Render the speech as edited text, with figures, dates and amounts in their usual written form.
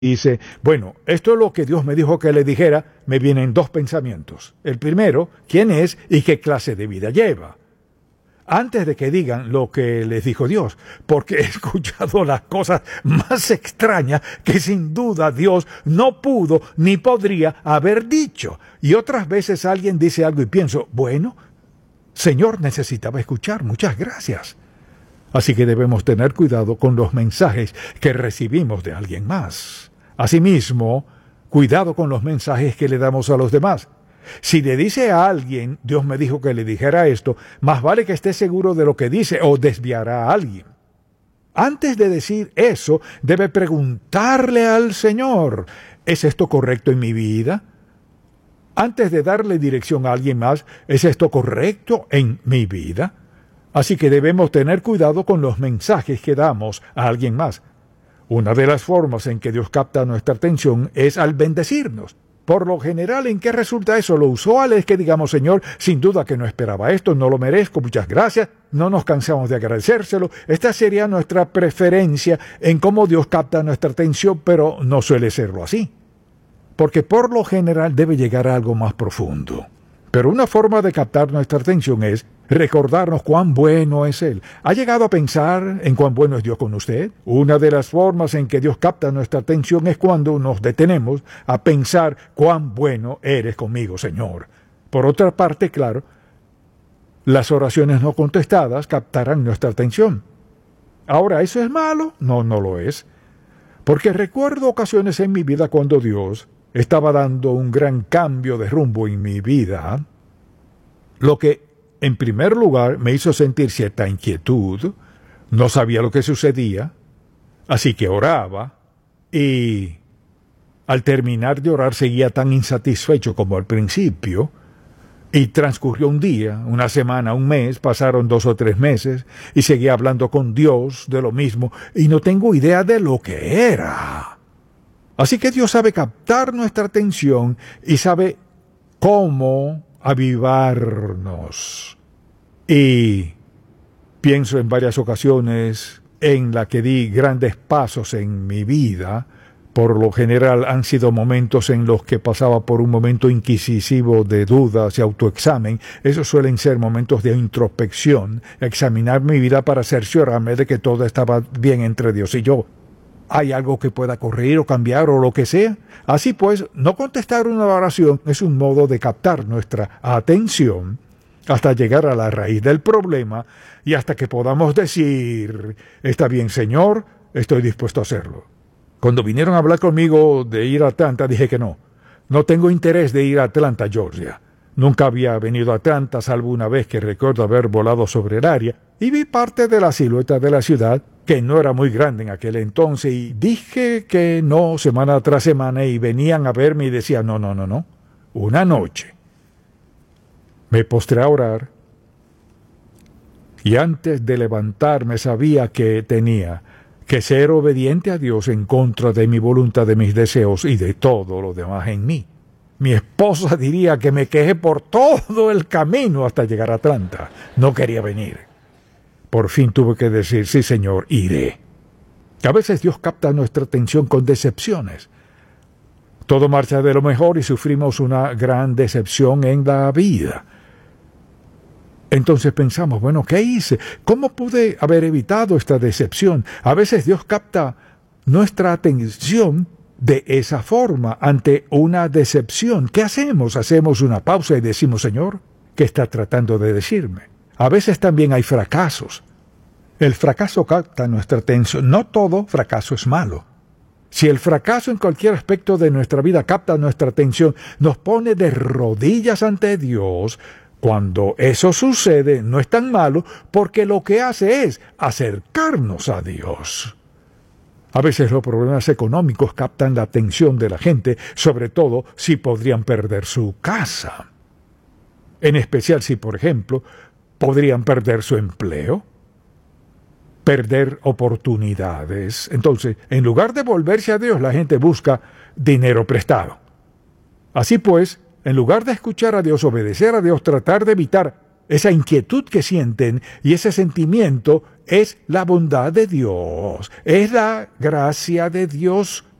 dice, bueno, esto es lo que Dios me dijo que le dijera, me vienen dos pensamientos. El primero, ¿quién es y qué clase de vida lleva? Antes de que digan lo que les dijo Dios, porque he escuchado las cosas más extrañas que sin duda Dios no pudo ni podría haber dicho. Y otras veces alguien dice algo y pienso, bueno, Señor, necesitaba escuchar, muchas gracias. Así que debemos tener cuidado con los mensajes que recibimos de alguien más. Asimismo, cuidado con los mensajes que le damos a los demás. Si le dice a alguien, Dios me dijo que le dijera esto, más vale que esté seguro de lo que dice o desviará a alguien. Antes de decir eso, debe preguntarle al Señor, ¿es esto correcto en mi vida? Antes de darle dirección a alguien más, ¿es esto correcto en mi vida? Así que debemos tener cuidado con los mensajes que damos a alguien más. Una de las formas en que Dios capta nuestra atención es al bendecirnos. Por lo general, ¿en qué resulta eso? Lo usual es que digamos, Señor, sin duda que no esperaba esto, no lo merezco, muchas gracias, no nos cansamos de agradecérselo. Esta sería nuestra preferencia en cómo Dios capta nuestra atención, pero no suele serlo así. Porque por lo general debe llegar a algo más profundo. Pero una forma de captar nuestra atención es recordarnos cuán bueno es Él. ¿Ha llegado a pensar en cuán bueno es Dios con usted? Una de las formas en que Dios capta nuestra atención es cuando nos detenemos a pensar cuán bueno eres conmigo, Señor. Por otra parte, claro, las oraciones no contestadas captarán nuestra atención. Ahora, ¿eso es malo? No, no lo es. Porque recuerdo ocasiones en mi vida cuando Dios estaba dando un gran cambio de rumbo en mi vida, lo que en primer lugar me hizo sentir cierta inquietud, no sabía lo que sucedía, así que oraba, y al terminar de orar seguía tan insatisfecho como al principio, y transcurrió un día, una semana, un mes, pasaron 2 o 3 meses, y seguía hablando con Dios de lo mismo, y no tengo idea de lo que era. Así que Dios sabe captar nuestra atención y sabe cómo avivarnos. Y pienso en varias ocasiones en la que di grandes pasos en mi vida. Por lo general han sido momentos en los que pasaba por un momento inquisitivo de dudas y autoexamen. Esos suelen ser momentos de introspección, examinar mi vida para cerciorarme de que todo estaba bien entre Dios y yo. ¿Hay algo que pueda corregir o cambiar o lo que sea? Así pues, no contestar una oración es un modo de captar nuestra atención hasta llegar a la raíz del problema y hasta que podamos decir, está bien, Señor, estoy dispuesto a hacerlo. Cuando vinieron a hablar conmigo de ir a Atlanta, dije que no. No tengo interés de ir a Atlanta, Georgia. Nunca había venido a Atlanta, salvo una vez que recuerdo haber volado sobre el área, y vi parte de la silueta de la ciudad, que no era muy grande en aquel entonces, y dije que no semana tras semana, y venían a verme y decían, no. Una noche me postré a orar, y antes de levantarme sabía que tenía que ser obediente a Dios en contra de mi voluntad, de mis deseos y de todo lo demás en mí. Mi esposa diría que me quejé por todo el camino hasta llegar a Atlanta. No quería venir. Por fin tuve que decir, sí, Señor, iré. A veces Dios capta nuestra atención con decepciones. Todo marcha de lo mejor y sufrimos una gran decepción en la vida. Entonces pensamos, bueno, ¿qué hice? ¿Cómo pude haber evitado esta decepción? A veces Dios capta nuestra atención de esa forma ante una decepción. ¿Qué hacemos? Hacemos una pausa y decimos, Señor, ¿qué está tratando de decirme? A veces también hay fracasos. El fracaso capta nuestra atención. No todo fracaso es malo. Si el fracaso en cualquier aspecto de nuestra vida capta nuestra atención, nos pone de rodillas ante Dios. Cuando eso sucede, no es tan malo porque lo que hace es acercarnos a Dios. A veces los problemas económicos captan la atención de la gente, sobre todo si podrían perder su casa. En especial si, por ejemplo, podrían perder su empleo, perder oportunidades. Entonces, en lugar de volverse a Dios, la gente busca dinero prestado. Así pues, en lugar de escuchar a Dios, obedecer a Dios, tratar de evitar esa inquietud que sienten y ese sentimiento, es la bondad de Dios, es la gracia de Dios